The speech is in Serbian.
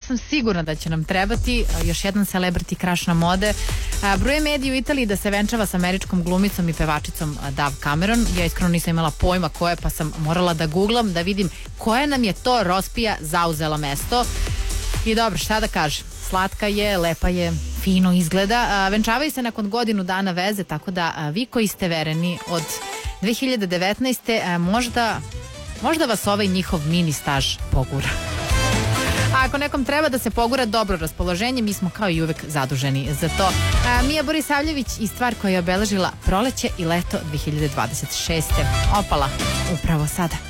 sam sigurna da će nam trebati još jedan celebrity crush na mode. Bruje mediji u Italiji da se venčava sa američkom glumicom i pevačicom Dove Cameron. Ja iskreno nisam imala pojma ko je, pa sam morala da googlam da vidim koja nam je to rospija zauzela mesto. I dobro, šta da kažem, slatka je, lepa je, fino izgleda. Venčavaju se nakon godinu dana veze, tako da vi koji ste vereni od 2019. Možda vas ovaj njihov mini staž pogura. A ako nekom treba da se pogura dobro raspoloženje, mi smo kao i uvek zaduženi za to. Mija Borisavljević i stvar koja je obeležila proleće i leto 2026. Opala upravo sada.